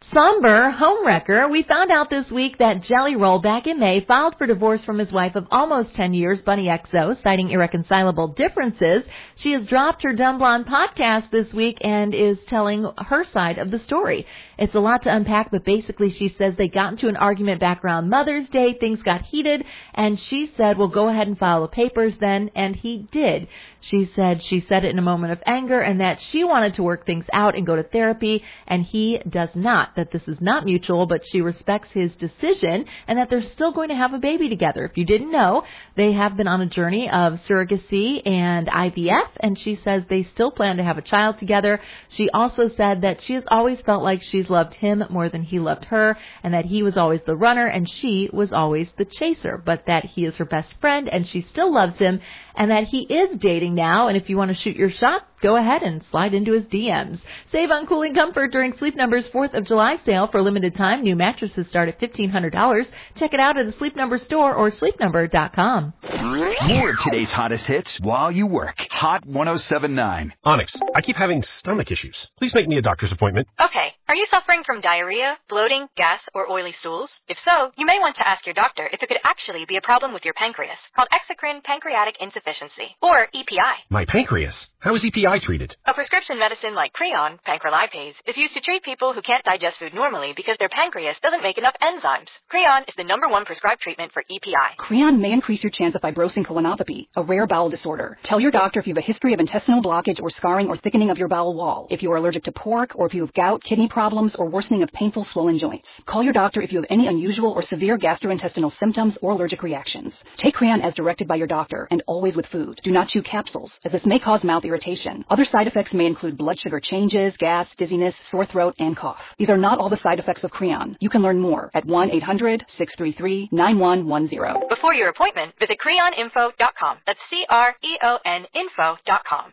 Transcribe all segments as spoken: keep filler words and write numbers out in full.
Somber homewrecker. We found out this week that Jelly Roll back in May filed for divorce from his wife of almost ten years, Bunny X O, citing irreconcilable differences. She has dropped her Dumb Blonde podcast this week and is telling her side of the story. It's a lot to unpack, but basically she says they got into an argument back around Mother's Day. Things got heated, and she said, well, go ahead and file the papers then, and he did. She said she said it in a moment of anger and that she wanted to work things out and go to therapy, and he does not, that this is not mutual, but she respects his decision and that they're still going to have a baby together. If you didn't know, they have been on a journey of surrogacy and I V F, and she says they still plan to have a child together. She also said that she has always felt like she's loved him more than he loved her, and that he was always the runner and she was always the chaser, but that he is her best friend and she still loves him, and that he is dating now, and if you want to shoot your shot, go ahead and slide into his D Ms. Save on cooling comfort during Sleep Number's fourth of July sale for a limited time. New mattresses start at fifteen hundred dollars. Check it out at the Sleep Number store or sleep number dot com. More of today's hottest hits while you work. Hot one oh seven point nine. Onyx, I keep having stomach issues. Please make me a doctor's appointment. Okay. Are you suffering from diarrhea, bloating, gas, or oily stools? If so, you may want to ask your doctor if it could actually be a problem with your pancreas, called exocrine pancreatic insufficiency, or E P I. My pancreas? How is E P I treated? A prescription medicine like Creon, pancrelipase, is used to treat people who can't digest food normally because their pancreas doesn't make enough enzymes. Creon is the number one prescribed treatment for E P I. Creon may increase your chance of fibrosing colonopathy, a rare bowel disorder. Tell your doctor if you have a history of intestinal blockage or scarring or thickening of your bowel wall, if you are allergic to pork, or if you have gout, kidney problems, or worsening of painful swollen joints. Call your doctor if you have any unusual or severe gastrointestinal symptoms or allergic reactions. Take Creon as directed by your doctor and always with food. Do not chew capsules, as this may cause mouth irritation. Other side effects may include blood sugar changes, gas, dizziness, sore throat, and cough. These are not all the side effects of Creon. You can learn more at one eight hundred six three three nine one one zero. Before your appointment, visit creon info dot com. That's C R E O N info dot com.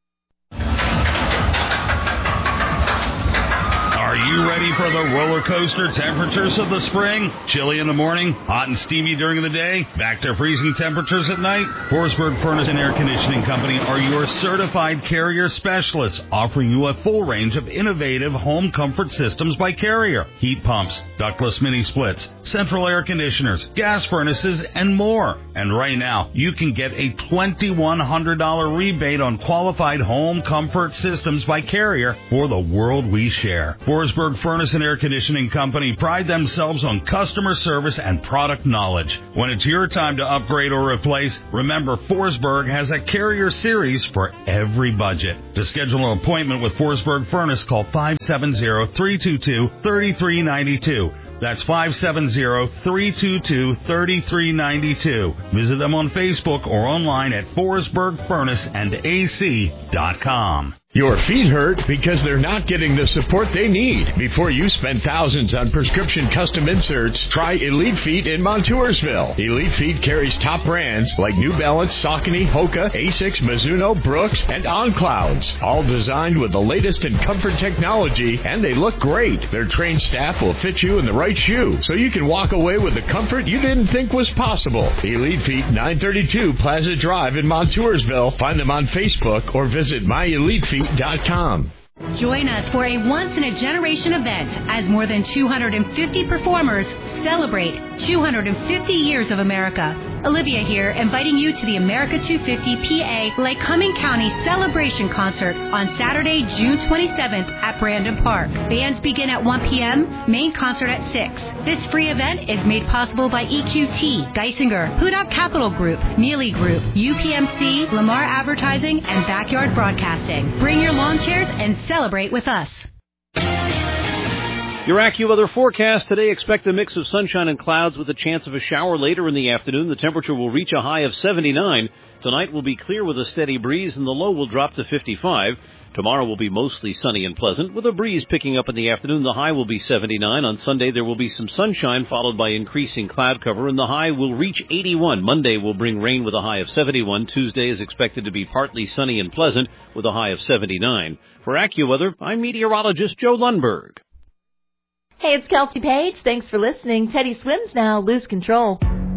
Are you ready for the roller coaster temperatures of the spring? Chilly in the morning, hot and steamy during the day, back to freezing temperatures at night? Forsberg Furnace and Air Conditioning Company are your certified Carrier specialists, offering you a full range of innovative home comfort systems by Carrier. Heat pumps, ductless mini splits, central air conditioners, gas furnaces, and more. And right now, you can get a twenty-one hundred dollars rebate on qualified home comfort systems by Carrier for the world we share. Forsberg Furnace and Air Conditioning Company pride themselves on customer service and product knowledge. When it's your time to upgrade or replace, remember Forsberg has a Carrier series for every budget. To schedule an appointment with Forsberg Furnace, call five seven zero, three two two, three three nine two. That's five seven zero, three two two, three three nine two. Visit them on Facebook or online at forsberg furnace and A C dot com. Your feet hurt because they're not getting the support they need. Before you spend thousands on prescription custom inserts, try Elite Feet in Montoursville. Elite Feet carries top brands like New Balance, Saucony, Hoka, Asics, Mizuno, Brooks, and On Clouds. All designed with the latest in comfort technology, and they look great. Their trained staff will fit you in the right shoe, so you can walk away with the comfort you didn't think was possible. Elite Feet, nine thirty-two Plaza Drive in Montoursville. Find them on Facebook or visit my elite feet dot com. Join us for a once-in-a-generation event as more than two hundred fifty performers celebrate two hundred fifty years of America. Olivia here, inviting you to the America two fifty P A Lake Cumming County Celebration Concert on Saturday, June twenty-seventh at Brandon Park. Bands begin at one p.m., main concert at six. This free event is made possible by E Q T, Geisinger, Hudak Capital Group, Neely Group, U P M C, Lamar Advertising, and Backyard Broadcasting. Bring your lawn chairs and celebrate with us. Your AccuWeather forecast today, expect a mix of sunshine and clouds with a chance of a shower later in the afternoon. The temperature will reach a high of seventy-nine. Tonight will be clear with a steady breeze, and the low will drop to fifty-five. Tomorrow will be mostly sunny and pleasant, with a breeze picking up in the afternoon. The high will be seventy-nine. On Sunday, there will be some sunshine, followed by increasing cloud cover, and the high will reach eighty-one. Monday will bring rain with a high of seventy-one. Tuesday is expected to be partly sunny and pleasant, with a high of seventy-nine. For AccuWeather, I'm meteorologist Joe Lundberg. Hey, it's Kelsey Page. Thanks for listening. Teddy Swims now. Lose control.